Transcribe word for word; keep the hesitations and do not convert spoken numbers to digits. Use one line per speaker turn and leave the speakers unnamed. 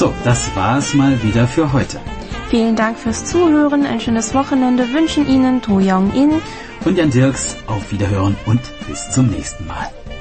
So, das war's mal wieder für heute.
Vielen Dank fürs Zuhören, ein schönes Wochenende wünschen Ihnen To Young In
Und Jan Dirks, auf Wiederhören und bis zum nächsten Mal.